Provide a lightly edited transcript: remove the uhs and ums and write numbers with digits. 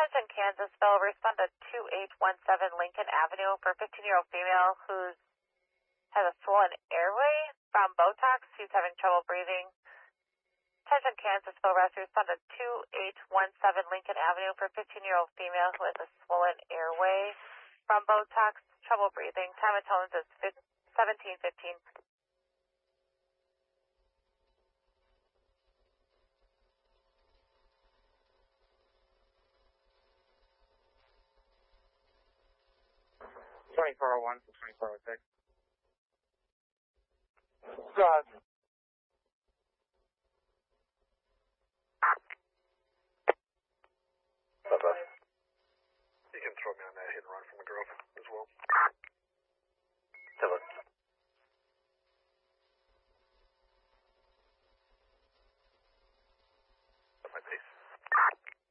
Attention Kansasville, respond to 2817 Lincoln Avenue for 15-year-old female who has a swollen airway from Botox. She's having trouble breathing. Attention Kansasville, rescue, respond to 2817 Lincoln Avenue for 15-year-old female who has a swollen airway from Botox, trouble breathing. Time of tones is 17:15. (2401 to 2406). God. Bye-bye.